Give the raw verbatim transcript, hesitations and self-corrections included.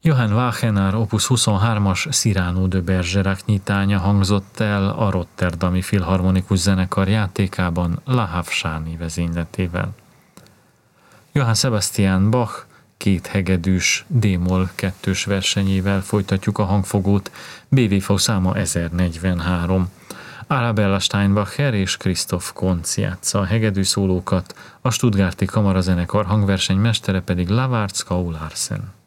Johann Wagner opus huszonhármas Cyrano de Bergerac nyitánya hangzott el a Rotterdami Filharmonikus Zenekar játékában La Havsáni vezényletével. Johann Sebastian Bach két hegedűs D-moll kettős versenyével folytatjuk a hangfogót, bé vé ef száma ezernegyvenhárom. Arabella Steinbacher és Christoph Koncz játsza a hegedűszólókat, a Stuttgarti Kamarazenekar hangversenymestere pedig Lavartska Larsen.